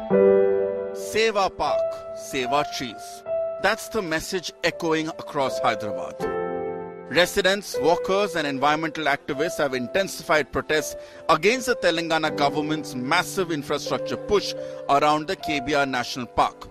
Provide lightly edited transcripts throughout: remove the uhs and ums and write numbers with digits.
Save our park, save our trees. That's the message echoing across Hyderabad. Residents, walkers and environmental activists have intensified protests against the Telangana government's massive infrastructure push around the KBR National Park.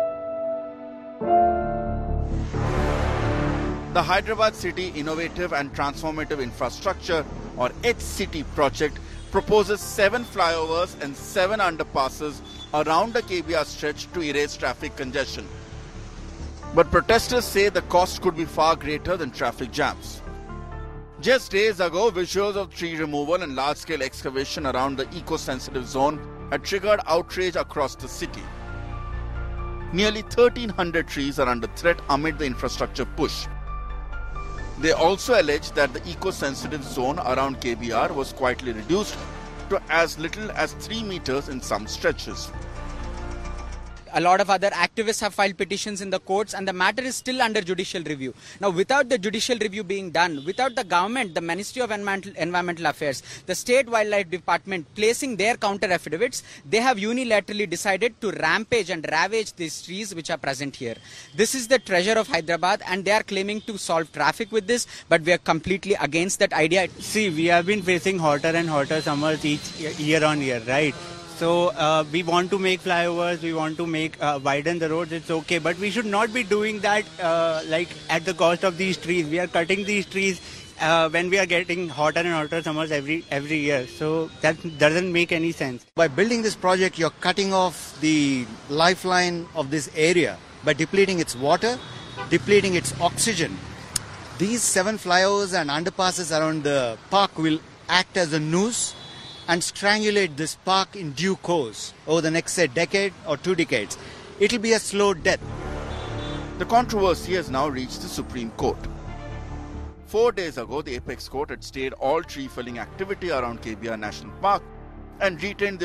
The Hyderabad City Innovative and Transformative Infrastructure or HCT project proposes 7 flyovers and 7 underpasses around the KBR stretch to erase traffic congestion. But protesters say the cost could be far greater than traffic jams. Just days ago, visuals of tree removal and large-scale excavation around the eco-sensitive zone had triggered outrage across the city. Nearly 1,300 trees are under threat amid the infrastructure push. They also allege that the eco-sensitive zone around KBR was quietly reduced to as little as 3 meters in some stretches. A lot of other activists have filed petitions in the courts and the matter is still under judicial review. Now, without the judicial review being done, without the government, the Ministry of Environmental Affairs, the State Wildlife Department placing their counter affidavits, they have unilaterally decided to rampage and ravage these trees which are present here. This is the treasure of Hyderabad and they are claiming to solve traffic with this, but we are completely against that idea. See, we have been facing hotter and hotter summers each year on year, right? So we want to make flyovers, we want to make widen the roads, it's okay. But we should not be doing that like at the cost of these trees. We are cutting these trees when we are getting hotter and hotter summers every year. So that doesn't make any sense. By building this project, you're cutting off the lifeline of this area by depleting its water, depleting its oxygen. These 7 flyovers and underpasses around the park will act as a noose and strangulate this park in due course over the next, say, decade or 2 decades. It'll be a slow death. The controversy has now reached the Supreme Court. 4 days ago, the Apex Court had stayed all tree felling activity around KBR National Park and retained the